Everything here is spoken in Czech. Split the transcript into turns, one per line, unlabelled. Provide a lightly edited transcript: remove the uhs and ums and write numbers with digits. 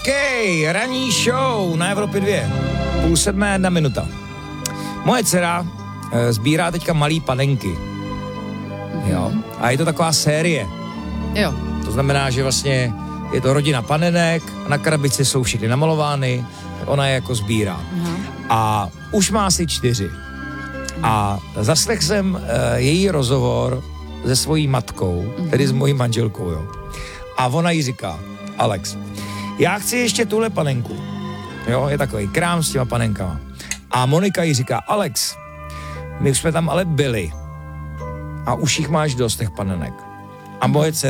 OK, ranní show na Evropě 2. 6:30, 1 minuta. Moje dcera sbírá teďka malý panenky. Jo. A je to taková série.
Jo.
To znamená, že vlastně je to rodina panenek, na krabici jsou všechny namalovány, ona je jako sbírá. A už má asi 4. A zaslech jsem její rozhovor se svojí matkou, tedy s mojí manželkou, jo. A ona jí říká, Alex, já chci ještě tuhle panenku. Jo, je takový krám s těma panenkama. A Monika jí říká, Alex, my už jsme tam ale byli. A už jich máš dost těch panenek. A moje dcera